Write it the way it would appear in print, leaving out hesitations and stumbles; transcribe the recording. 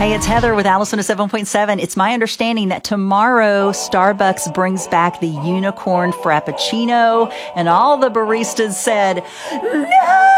Hey, it's Heather with Alice 107.7. It's my understanding that tomorrow Starbucks brings back the unicorn Frappuccino, and all the baristas said, no!